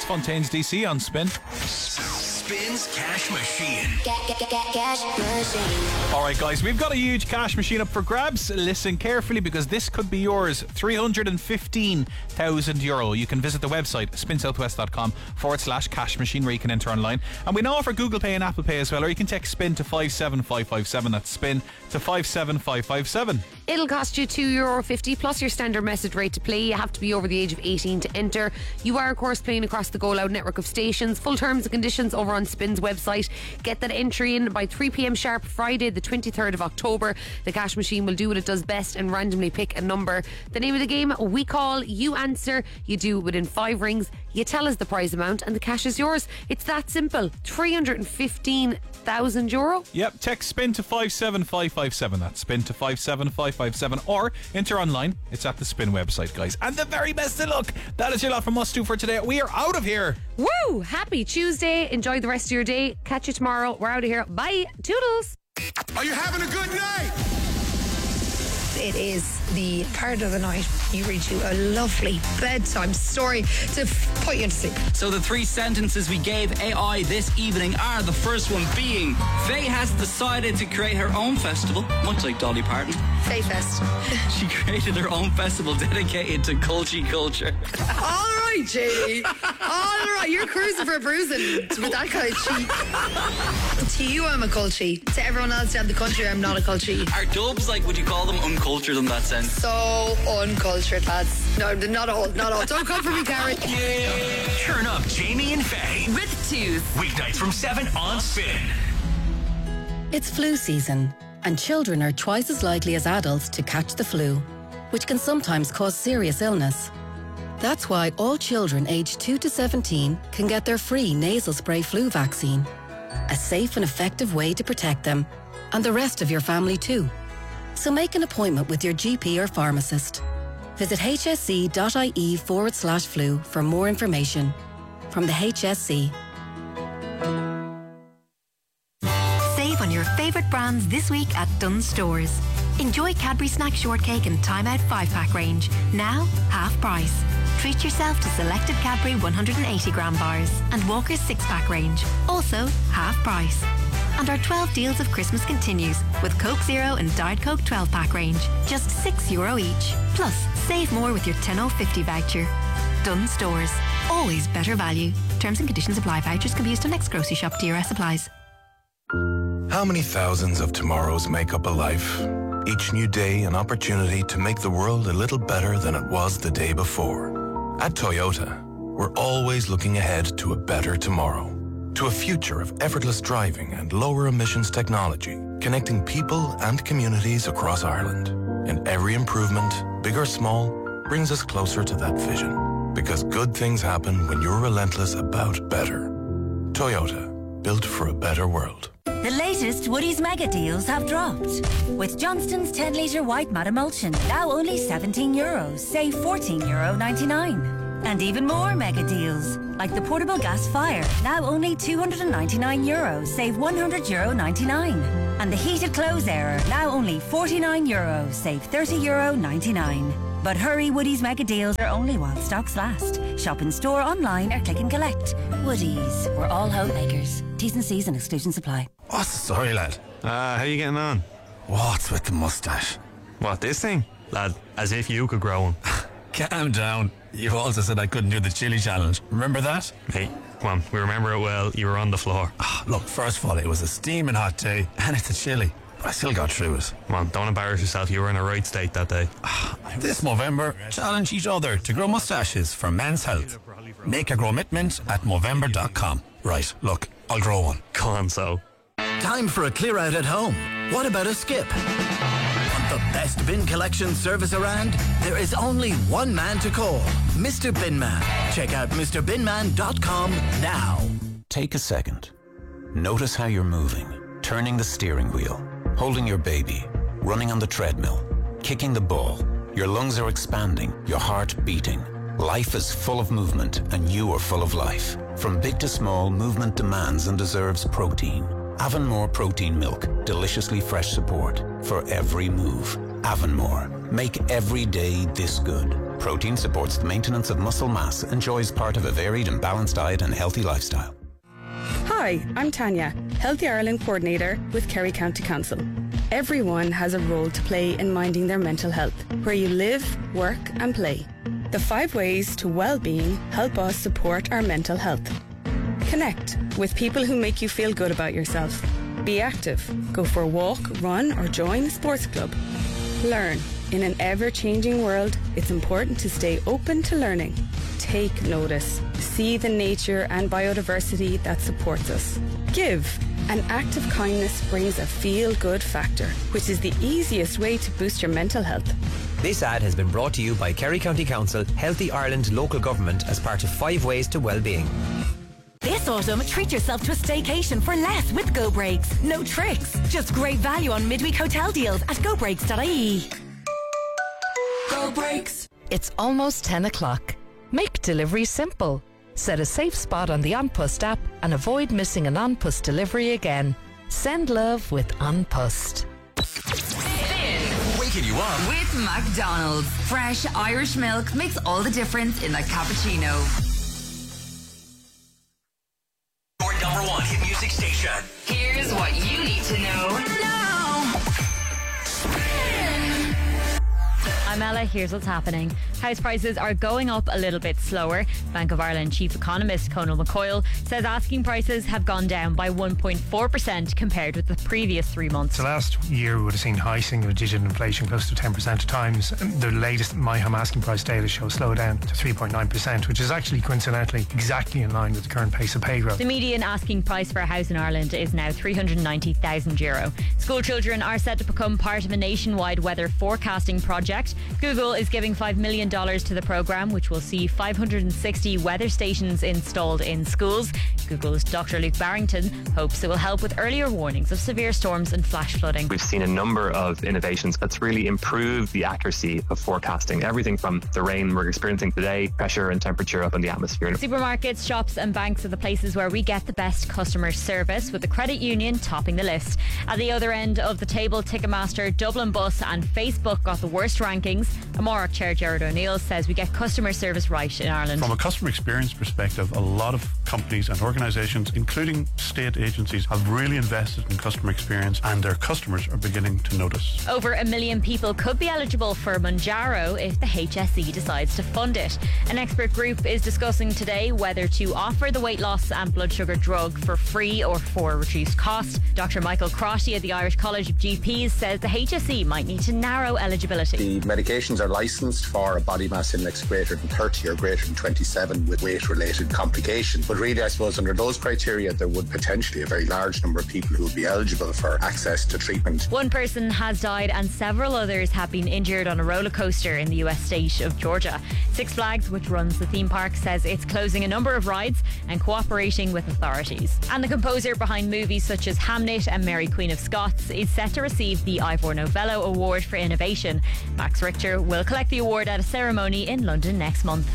Fontaines DC on Spin. Spin's Cash Machine. Cash machine. Alright guys, we've got a huge cash machine up for grabs. Listen carefully because this could be yours. €315,000. You can visit the website spinsouthwest.com/cash machine where you can enter online. And we now offer Google Pay and Apple Pay as well, or you can text SPIN to 57557. That's SPIN to 57557. It'll cost you €2.50 plus your standard message rate to play. You have to be over the age of 18 to enter. You are of course playing across the Go Loud network of stations. Full terms and conditions over on Spin's website. Get that entry in by 3pm sharp Friday the 23rd of October. The cash machine will do what it does best and randomly pick a number. The name of the game, we call, you answer, you do it within 5 rings, you tell us the prize amount and the cash is yours. It's that simple. €315,000. Yep, text SPIN to 57557. That's SPIN to 57557, or enter online. It's at the Spin website, guys. And the very best of luck. That is your lot from us two for today. We are out of here. Woo! Happy Tuesday. Enjoy the rest of your day. Catch you tomorrow. We're out of here. Bye. Toodles. Are you having a good night? It is the part of the night you read you a lovely bedtime story to put you to sleep. So the 3 sentences we gave AI this evening are, the first one being, Faye has decided to create her own festival, much like Dolly Parton. Faye Fest. She created her own festival dedicated to culture. All right, Jamie. All right, you're cruising for a bruising with that kind of cheek. To you, I'm a culture. To everyone else down the country, I'm not a culture. Are dubs, like, would you call them uncultured in that sense? So uncultured, lads. No, not all. Don't come for me, Karen. Yeah. Turn up Jamie and Faye. With Tooth. Weeknights from 7 on Spin. It's flu season, and children are twice as likely as adults to catch the flu, which can sometimes cause serious illness. That's why all children aged 2 to 17 can get their free nasal spray flu vaccine. A safe and effective way to protect them, and the rest of your family too. So make an appointment with your GP or pharmacist. Visit hsc.ie/flu for more information. From the HSC. Save on your favourite brands this week at Dunnes Stores. Enjoy Cadbury Snack Shortcake and Time Out 5-pack range. Now, half price. Treat yourself to selected Cadbury 180g bars and Walker's 6-pack range. Also, half price. And our 12 deals of Christmas continues with Coke Zero and Diet Coke 12-pack range. Just €6 each. Plus, save more with your 10.50 voucher. Dunnes Stores. Always better value. Terms and conditions apply. Vouchers can be used on next grocery shop. DRS applies. How many thousands of tomorrows make up a life? Each new day an opportunity to make the world a little better than it was the day before. At Toyota, we're always looking ahead to a better tomorrow. To a future of effortless driving and lower emissions technology, connecting people and communities across Ireland. And every improvement, big or small, brings us closer to that vision. Because good things happen when you're relentless about better. Toyota, built for a better world. The latest Woodie's mega deals have dropped. With Johnston's 10-litre white matte emulsion, now only €17, save €14.99. And even more mega deals, like the portable gas fire, now only €299, save €100.99. And the heated clothes airer, now only €49, save €30.99. But hurry, Woodie's mega deals are only while stocks last. Shop in store, online or click and collect. Woodie's, we're all homemakers. T's and C's and exclusions apply. What's the story, lad? How you getting on? What's with the moustache? What, this thing? Lad, as if you could grow one. Calm down. You also said I couldn't do the chili challenge. Remember that? Hey, come on, we remember it well. You were on the floor. Look, first of all, it was a steaming hot day, and it's a chili. But I still got through it. Come on, don't embarrass yourself. You were in a right state that day. This Movember, challenge each other to grow moustaches for men's health. Make a commitment at Movember.com. Right, look, I'll grow one. Go on, so. Time for a clear out at home. What about a skip? Want the best bin collection service around? There is only one man to call, Mr. Binman. Check out MrBinman.com now. Take a second. Notice how you're moving, turning the steering wheel, holding your baby, running on the treadmill, kicking the ball. Your lungs are expanding, your heart beating. Life is full of movement, and you are full of life. From big to small, movement demands and deserves protein. Avonmore protein milk, deliciously fresh support for every move. Avonmore, make every day this good. Protein supports the maintenance of muscle mass and joy is part of a varied and balanced diet and healthy lifestyle. Hi, I'm Tanya, Healthy Ireland Coordinator with Kerry County Council. Everyone has a role to play in minding their mental health, where you live, work and play. The 5 ways to well-being help us support our mental health. Connect with people who make you feel good about yourself. Be active. Go for a walk, run or join a sports club. Learn. In an ever-changing world, it's important to stay open to learning. Take notice. See the nature and biodiversity that supports us. Give. An act of kindness brings a feel-good factor, which is the easiest way to boost your mental health. This ad has been brought to you by Kerry County Council, Healthy Ireland Local Government as part of 5 Ways to Wellbeing. This autumn, treat yourself to a staycation for less with Go Breaks. No tricks, just great value on midweek hotel deals at gobreaks.ie. Go Breaks. It's almost 10 o'clock. Make delivery simple. Set a safe spot on the OnPost app and avoid missing an OnPost delivery again. Send love with OnPost. Waking you up with McDonald's. Fresh Irish milk makes all the difference in a cappuccino. Your number 1 hit music station. Here's what you need to know now. I'm Ella, here's what's happening. House prices are going up a little bit slower. Bank of Ireland chief economist Conal McCoyle says asking prices have gone down by 1.4% compared with the previous 3 months. So last year we would have seen high single-digit inflation, close to 10% at times. The latest MyHome asking price data shows slow down to 3.9%, which is actually coincidentally exactly in line with the current pace of pay growth. The median asking price for a house in Ireland is now €390,000. School children are set to become part of a nationwide weather forecasting project. Google is giving $5 million to the programme, which will see 560 weather stations installed in schools. Google's Dr. Luke Barrington hopes it will help with earlier warnings of severe storms and flash flooding. We've seen a number of innovations that's really improved the accuracy of forecasting. Everything from the rain we're experiencing today, pressure and temperature up in the atmosphere. Supermarkets, shops and banks are the places where we get the best customer service, with the credit union topping the list. At the other end of the table, Ticketmaster, Dublin Bus and Facebook got the worst rankings. Amorach Chair Gerard O'Neill says we get customer service right in Ireland. From a customer experience perspective, a lot of companies and organisations, including state agencies, have really invested in customer experience, and their customers are beginning to notice. Over 1 million people could be eligible for Mounjaro if the HSE decides to fund it. An expert group is discussing today whether to offer the weight loss and blood sugar drug for free or for reduced cost. Dr. Michael Crotty at the Irish College of GPs says the HSE might need to narrow eligibility. The medications are licensed for a body mass index greater than 30 or greater than 27 with weight-related complications. But really, I suppose, under those criteria, there would potentially a very large number of people who would be eligible for access to treatment. One person has died and several others have been injured on a roller coaster in the US state of Georgia. Six Flags, which runs the theme park, says it's closing a number of rides and cooperating with authorities. And the composer behind movies such as Hamnet and Mary Queen of Scots is set to receive the Ivor Novello Award for Innovation. Max Richter will collect the award at a ceremony in London next month.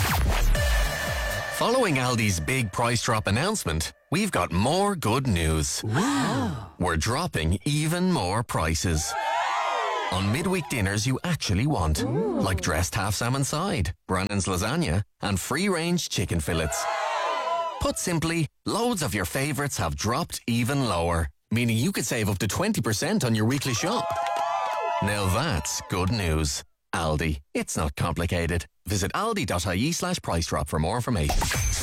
Following Aldi's big price drop announcement, we've got more good news. Wow. We're dropping even more prices. On midweek dinners you actually want. Ooh. Like dressed half salmon side, Brannan's lasagna, and free-range chicken fillets. Put simply, loads of your favourites have dropped even lower, meaning you could save up to 20% on your weekly shop. Now that's good news. Aldi. It's not complicated. Visit aldi.ie/price drop for more information.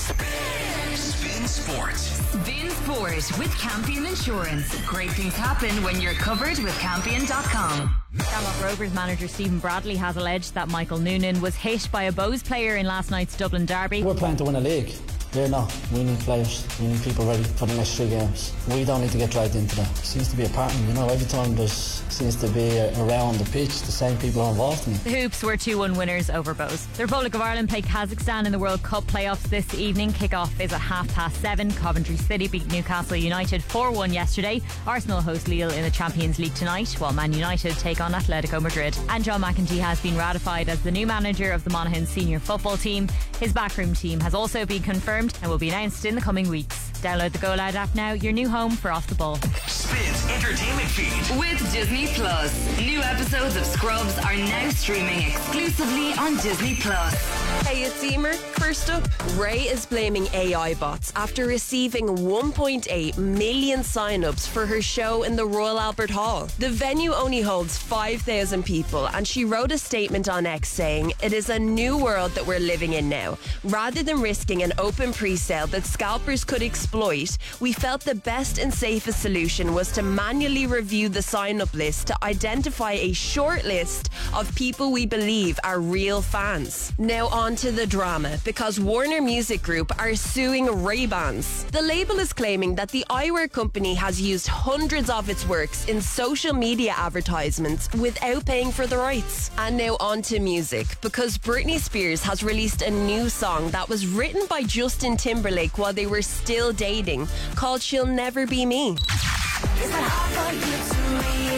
Spin Sports. Spin Sport with Campion Insurance. Great things happen when you're covered with Campion.com. Shamrock Rovers manager Stephen Bradley has alleged that Michael Noonan was hit by a Bows player in last night's Dublin derby. We're playing to win a league. They're not. We need players. We need people ready for the next 3 games. We don't need to get dragged into that. It seems to be a pattern, you know. Every time seems to be around the pitch, the same people are involved in it. The Hoops were 2-1 winners over Bows. The Republic of Ireland play Kazakhstan in the World Cup playoffs this evening. Kick-off is at 7:30. Coventry City beat Newcastle United 4-1 yesterday. Arsenal host Lille in the Champions League tonight, while Man United take on Atletico Madrid. And John McEntee has been ratified as the new manager of the Monaghan senior football team. His backroom team has also been confirmed and will be announced in the coming weeks. Download the Go Loud app now, your new home for Off the Ball. Spins Entertainment Feed. With Disney Plus. New episodes of Scrubs are now streaming exclusively on Disney Plus. Hey, it's Emer. First up, Ray is blaming AI bots after receiving 1.8 million sign-ups for her show in the Royal Albert Hall. The venue only holds 5,000 people, and she wrote a statement on X saying, "It is a new world that we're living in now. Rather than risking an open pre-sale that scalpers could exploit, we felt the best and safest solution was to manually review the sign-up list to identify a short list of people we believe are real fans." Now on to the drama, because Warner Music Group are suing Ray-Bans. The label is claiming that the eyewear company has used hundreds of its works in social media advertisements without paying for the rights. And now on to music, because Britney Spears has released a new song that was written by Justin Timberlake while they were still dating, called "She'll Never Be Me." It's not hard for you to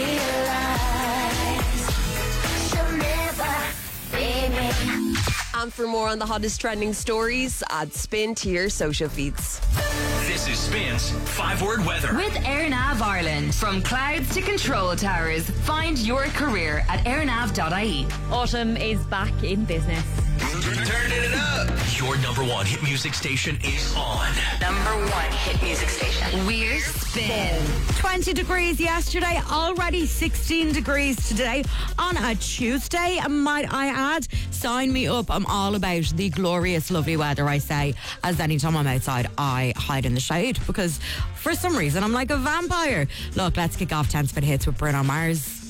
realize she'll never be me. And for more on the hottest trending stories, add Spin to your social feeds. This is Spin's 5-word weather. With AirNav Ireland. From clouds to control towers, find your career at airnav.ie. Autumn is back in business. Turning it up. Your number one hit music station is on. Number one hit music station. We're Spin. 20 degrees yesterday, already 16 degrees today on a Tuesday. Might I add, sign me up. I'm all about the glorious, lovely weather, I say, as anytime I'm outside, I hide in the shade because for some reason I'm like a vampire. Look, let's kick off 10 Spin Hits with Bruno Mars.